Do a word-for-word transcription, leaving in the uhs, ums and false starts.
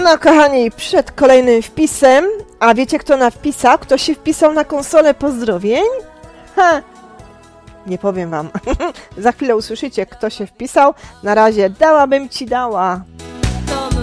No kochani, przed kolejnym wpisem, a wiecie kto na wpisał? Kto się wpisał na konsolę pozdrowień? Ha! Nie powiem wam. Za chwilę usłyszycie, kto się wpisał. Na razie dałabym ci dała.